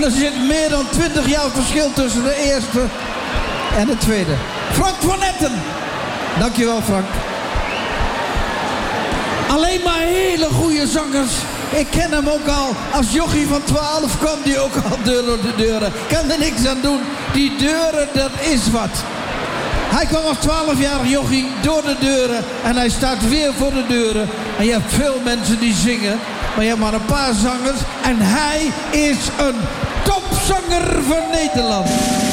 er zit meer dan 20 jaar verschil tussen de eerste en de tweede. Frank van Etten. Dankjewel, Frank. Alleen maar hele goede zangers. Ik ken hem ook al. Als jochie van 12 kwam die ook al deur door de deuren. Kan er niks aan doen. Die deuren, dat is wat. Hij kwam als 12-jarig jochie door de deuren. En hij staat weer voor de deuren. En je hebt veel mensen die zingen. Maar je hebt maar een paar zangers. En hij is een topzanger van Nederland.